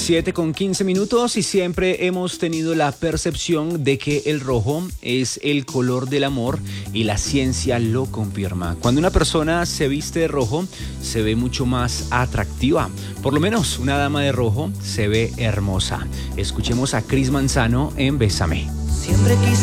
7:15 y siempre hemos tenido la percepción de que el rojo es el color del amor y la ciencia lo confirma. Cuando una persona se viste de rojo, se ve mucho más atractiva. Por lo menos una dama de rojo se ve hermosa. Escuchemos a Cris Manzano en Bésame. Siempre quise